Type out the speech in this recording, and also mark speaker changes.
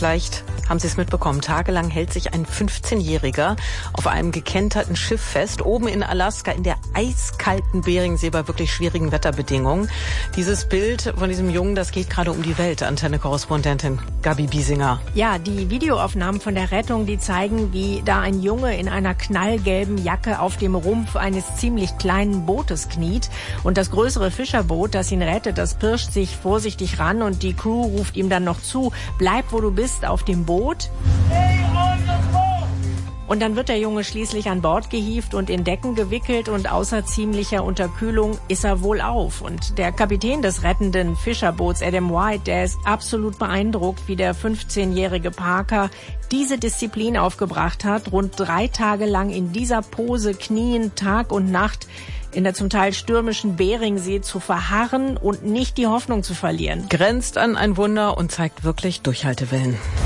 Speaker 1: Vielleicht haben Sie es mitbekommen, tagelang hält sich ein 15-Jähriger auf einem gekenterten Schiff fest, oben in Alaska in der eiskalten Beringsee bei wirklich schwierigen Wetterbedingungen. Dieses Bild von diesem Jungen, das geht gerade um die Welt. Antenne-Korrespondentin Gabi Biesinger.
Speaker 2: Ja, die Videoaufnahmen von der Rettung, die zeigen, wie da ein Junge in einer knallgelben Jacke auf dem Rumpf eines ziemlich kleinen Bootes kniet. Und das größere Fischerboot, das ihn rettet, das pirscht sich vorsichtig ran und die Crew ruft ihm dann noch zu: Bleib, wo du bist, auf dem Boot. Und dann wird der Junge schließlich an Bord gehievt und in Decken gewickelt und außer ziemlicher Unterkühlung ist er wohlauf. Und der Kapitän des rettenden Fischerboots, Adam White, der ist absolut beeindruckt, wie der 15-jährige Parker diese Disziplin aufgebracht hat, rund 3 Tage lang in dieser Pose knien, Tag und Nacht in der zum Teil stürmischen Beringsee zu verharren und nicht die Hoffnung zu verlieren.
Speaker 1: Grenzt an ein Wunder und zeigt wirklich Durchhaltewillen.